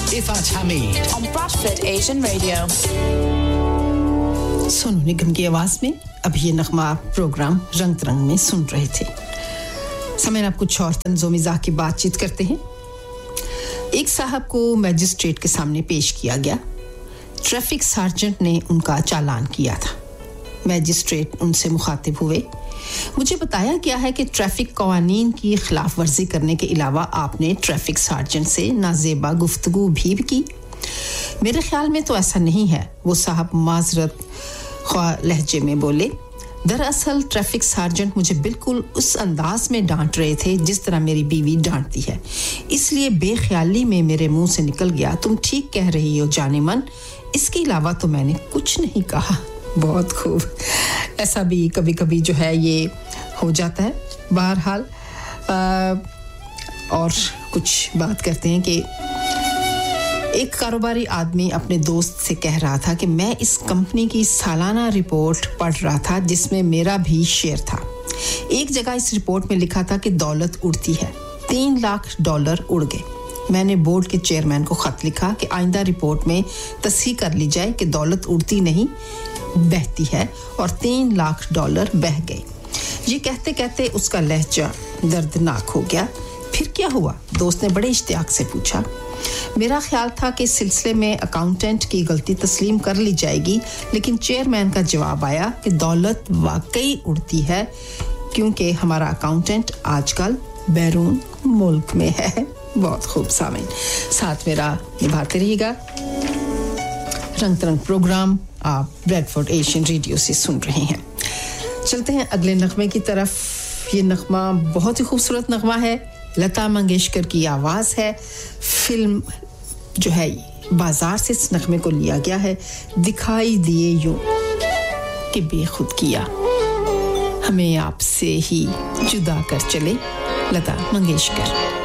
Ifat Hamid on Bradford Asian Radio. Sonu Nigam की आवाज में अब ये नगमा प्रोग्राम रंग तरंग में सुन रहे थे। समय आप कुछ और तंज़ो मिज़ाह की बातचीत करते हैं। एक साहब को मैजिस्ट्रेट के सामने पेश किया गया। ट्रैफिक सार्जेंट ने उनका चालान किया था। मैजिस्ट्रेट उनसे मुखातिब हुए। मुझे बताया गया है कि ट्रैफिक कानून की खिलाफ वर्जी करने के अलावा आपने ट्रैफिक सार्जेंट से नाज़ेबा गुफ्तगू भी की। मेरे ख्याल में तो ऐसा नहीं है, वो साहब माजरत ख्वाह लहजे में बोले। दरअसल ट्रैफिक सार्जेंट मुझे बिल्कुल उस अंदाज में डांट रहे थे जिस तरह मेरी बीवी डांटती है, इसलिए बेख्याली में मेरे मुंह से निकल गया, तुम ठीक कह रही हो जानेमन। इसके अलावा तो मैंने कुछ नहीं कहा। बहुत खूब, ऐसा भी कभी-कभी जो है ये हो जाता है। बहरहाल और कुछ बात करते हैं कि एक कारोबारी आदमी अपने दोस्त से कह रहा था कि मैं इस कंपनी की सालाना रिपोर्ट पढ़ रहा था जिसमें मेरा भी शेयर था। एक जगह इस रिपोर्ट में लिखा था कि दौलत उड़ती है। $3 लाख उड़ गए। मैंने बोर्ड के चेयरमैन को खत लिखा कि आइंदा रिपोर्ट में तस्हीह कर ली जाए कि दौलत उड़ती नहीं बहती है, और $3 लाख बह गए। ये कहते कहते उसका लहजा दर्दनाक हो गया। फिर क्या हुआ? दोस्त ने बड़े इश्तियाक से पूछा। मेरा ख्याल था कि इस सिलसिले में अकाउंटेंट की गलती तस्लीम कर ली जाएगी, लेकिन चेयरमैन का जवाब आया कि दौलत वाकई उड़ती है क्योंकि हमारा अकाउंटेंट आजकल बैरून मुल्क में है। बहुत खूब सामीन, साथ मेरा निभाते रहिएगा। रंग तरंग प्रोग्राम आप ब्रैडफोर्ड एशियन रेडियो से सुन रहे हैं। चलते हैं अगले नगमे की तरफ। ये नगमा बहुत ही खूबसूरत नगमा है। लता मंगेशकर की आवाज़ है। फिल्म जो है बाजार से इस नगमे को लिया गया है। दिखाई दिए यूं कि बेखुद किया हमें आपसे ही जुदा कर चले, लता मंगेशकर।